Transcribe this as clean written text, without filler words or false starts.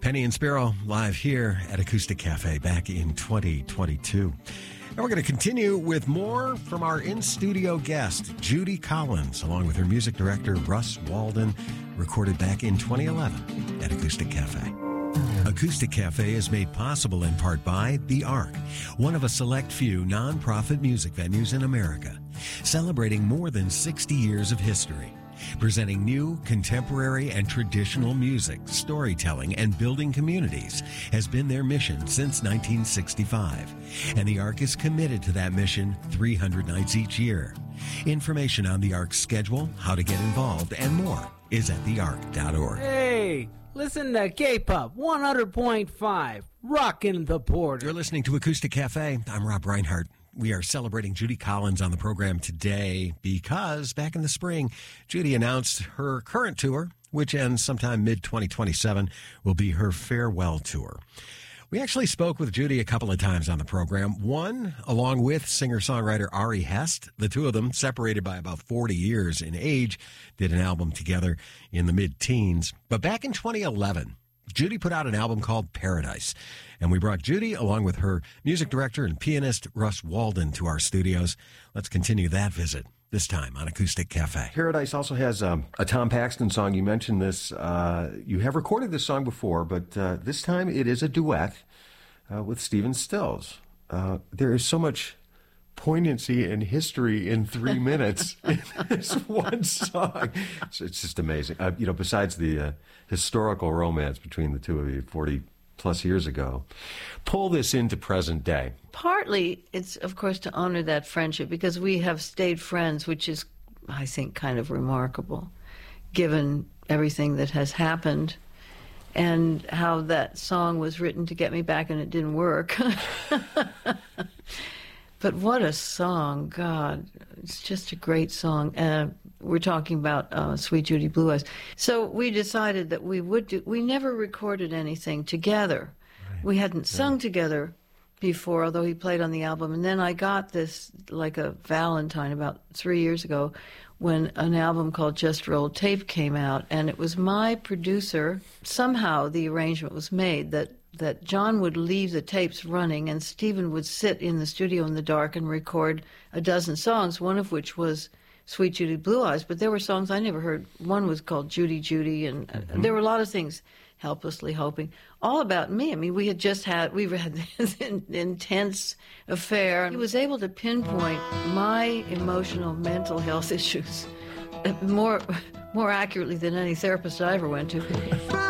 Penny and Sparrow live here at Acoustic Cafe back in 2022. And we're going to continue with more from our in-studio guest, Judy Collins, along with her music director, Russ Walden, recorded back in 2011 at Acoustic Cafe. Acoustic Cafe is made possible in part by The Ark, one of a select few nonprofit music venues in America, celebrating more than 60 years of history. Presenting new, contemporary, and traditional music, storytelling, and building communities has been their mission since 1965. And the Ark is committed to that mission 300 nights each year. Information on the Ark's schedule, how to get involved, and more is at theark.org. Hey, listen to K-Pop 100.5, rockin' the border. You're listening to Acoustic Cafe. I'm Rob Reinhardt. We are celebrating Judy Collins on the program today because back in the spring, Judy announced her current tour, which ends sometime mid-2027, will be her farewell tour. We actually spoke with Judy a couple of times on the program. One, along with singer-songwriter Ari Hest. The two of them, separated by about 40 years in age, did an album together in the mid-teens. But back in 2011, Judy put out an album called Paradise, and we brought Judy, along with her music director and pianist Russ Walden, to our studios. Let's continue that visit, this time on Acoustic Cafe. Paradise also has a Tom Paxton song. You mentioned this. You have recorded this song before, but this time it is a duet with Stephen Stills. There is so much poignancy and history in 3 minutes in this one song. It's just amazing. Besides the historical romance between the two of you 40 plus years ago, pull this into present day. Partly, it's, of course, to honor that friendship, because we have stayed friends, which is, I think, kind of remarkable, given everything that has happened and how that song was written to get me back and it didn't work. But what a song, God. It's just a great song. We're talking about Sweet Judy Blue Eyes. So we decided that we never recorded anything together. Right. We hadn't sung together before, although he played on the album. And then I got this like a Valentine about 3 years ago when an album called Just Rolled Tape came out. And it was my producer. Somehow the arrangement was made that John would leave the tapes running and Stephen would sit in the studio in the dark and record a dozen songs, one of which was Sweet Judy Blue Eyes, but there were songs I never heard. One was called Judy Judy, and there were a lot of things, Helplessly Hoping, all about me. I mean, we had this intense affair. He was able to pinpoint my emotional, mental health issues more accurately than any therapist I ever went to.